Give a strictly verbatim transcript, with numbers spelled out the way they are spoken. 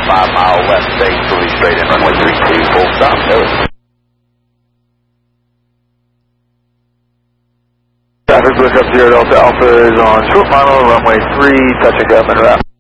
five mile left base, fully straight in runway three two, full stop, notice. Traffic Blue Up Zero Delta Alpha is on short model, runway three, touching Government route.